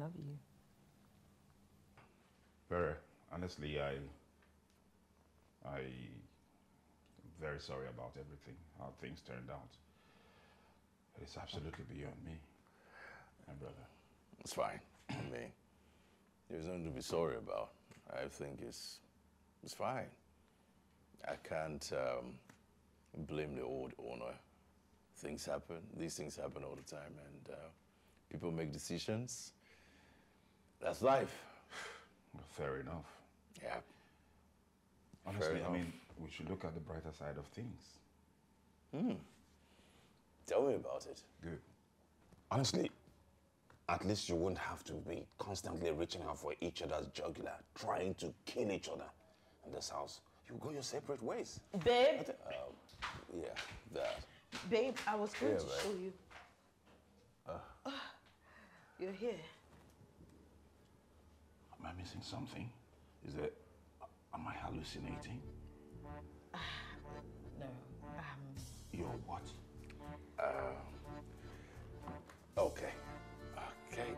love you. Very honestly, I'm very sorry about everything, how things turned out. It's absolutely beyond me, my brother. It's fine. I mean, there's nothing to be sorry about. I think it's fine. I can't blame the old owner. Things happen. These things happen all the time, and people make decisions. That's life. Well, fair enough. Yeah. Honestly, I mean, we should look at the brighter side of things. Tell me about it. Good. Honestly, at least you won't have to be constantly reaching out for each other's jugular, trying to kill each other in this house. You go your separate ways. Babe, Yeah, that. babe, I was going to right. show you. You're here. Am I missing something? Am I hallucinating? No. You're what? Okay. Okay.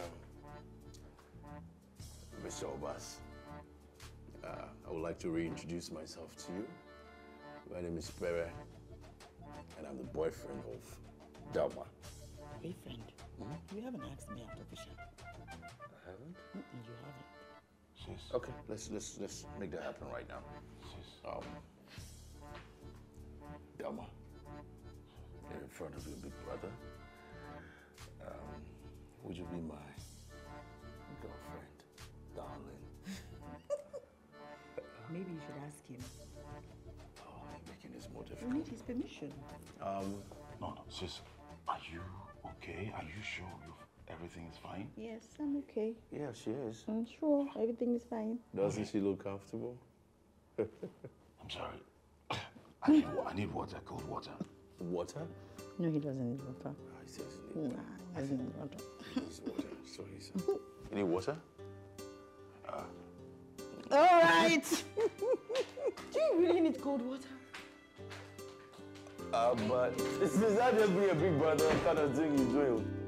Mr. Obas, I would like to reintroduce myself to you. My name is Pere, and I'm the boyfriend of Delma. Boyfriend? You haven't asked me out officially. I haven't? You haven't. Sis. Okay, let's make that happen right now. Sis. Delma, in front of your big brother, would you be my girlfriend, darling? Maybe you should ask him. Oh, you're making this more You difficult. need his permission. No, sis. Are you okay? Are you sure everything is fine? Yes, I'm okay. Yeah, she is. I'm sure everything is fine. Doesn't she look comfortable? I'm sorry. I need water, cold water. Water? No, he doesn't need water. Oh, he doesn't need Nah, he doesn't need water. He needs water. Sorry, sir. You need water? All right. Do you really need cold water? But this is not just be a big brother kind of thing you're doing.